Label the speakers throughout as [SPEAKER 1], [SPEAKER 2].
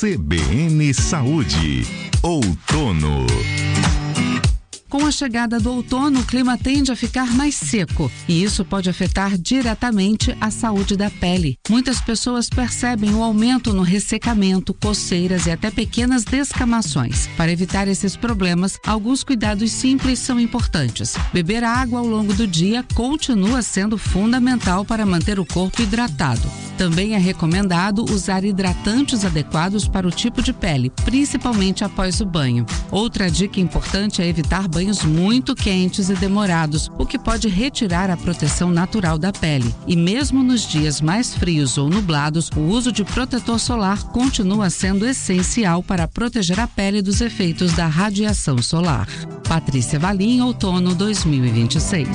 [SPEAKER 1] CBN Saúde. Outono.
[SPEAKER 2] Com a chegada do outono, o clima tende a ficar mais seco e isso pode afetar diretamente a saúde da pele. Muitas pessoas percebem o aumento no ressecamento, coceiras e até pequenas descamações. Para evitar esses problemas, alguns cuidados simples são importantes. Beber água ao longo do dia continua sendo fundamental para manter o corpo hidratado. Também é recomendado usar hidratantes adequados para o tipo de pele, principalmente após o banho. Outra dica importante é evitar banhos muito quentes e demorados, o que pode retirar a proteção natural da pele. E mesmo nos dias mais frios ou nublados, o uso de protetor solar continua sendo essencial para proteger a pele dos efeitos da radiação solar. Patrícia Valim, outono 2026.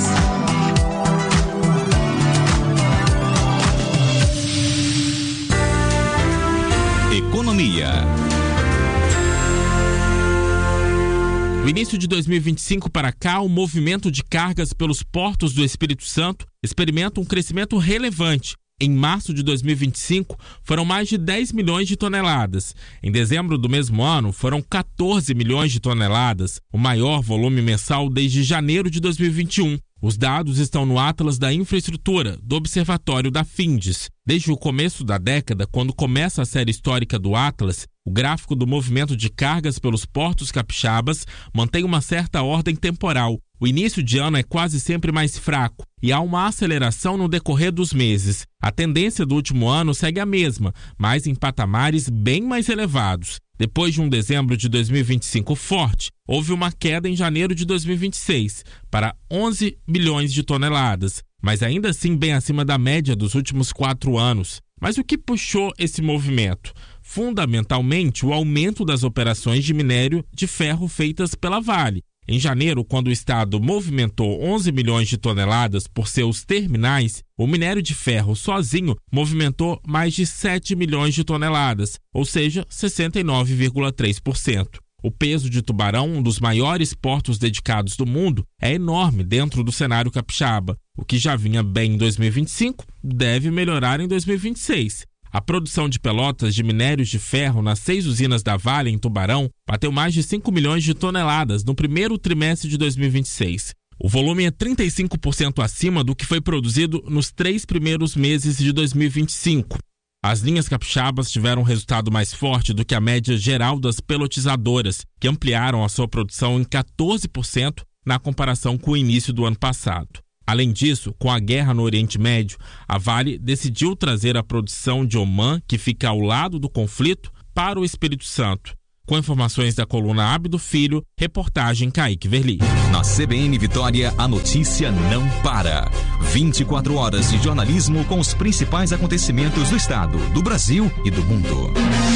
[SPEAKER 1] Economia.
[SPEAKER 3] No início de 2025 para cá, o movimento de cargas pelos portos do Espírito Santo experimenta um crescimento relevante. Em março de 2025, foram mais de 10 milhões de toneladas. Em dezembro do mesmo ano, foram 14 milhões de toneladas, o maior volume mensal desde janeiro de 2021. Os dados estão no Atlas da Infraestrutura, do Observatório da Findes. Desde o começo da década, quando começa a série histórica do Atlas, o gráfico do movimento de cargas pelos portos capixabas mantém uma certa ordem temporal. O início de ano é quase sempre mais fraco e há uma aceleração no decorrer dos meses. A tendência do último ano segue a mesma, mas em patamares bem mais elevados. Depois de um dezembro de 2025 forte, houve uma queda em janeiro de 2026 para 11 milhões de toneladas, mas ainda assim bem acima da média dos últimos 4 anos. Mas o que puxou esse movimento? Fundamentalmente, o aumento das operações de minério de ferro feitas pela Vale. Em janeiro, quando o estado movimentou 11 milhões de toneladas por seus terminais, o minério de ferro sozinho movimentou mais de 7 milhões de toneladas, ou seja, 69,3%. O peso de Tubarão, um dos maiores portos dedicados do mundo, é enorme dentro do cenário capixaba. O que já vinha bem em 2025 deve melhorar em 2026. A produção de pelotas de minérios de ferro nas 6 usinas da Vale, em Tubarão, bateu mais de 5 milhões de toneladas no primeiro trimestre de 2026. O volume é 35% acima do que foi produzido nos 3 primeiros meses de 2025. As linhas capixabas tiveram um resultado mais forte do que a média geral das pelotizadoras, que ampliaram a sua produção em 14% na comparação com o início do ano passado. Além disso, com a guerra no Oriente Médio, a Vale decidiu trazer a produção de Omã, que fica ao lado do conflito, para o Espírito Santo. Com informações da coluna Abdo Filho, reportagem Kaique Verli.
[SPEAKER 1] Na CBN Vitória, a notícia não para. 24 horas de jornalismo com os principais acontecimentos do estado, do Brasil e do mundo.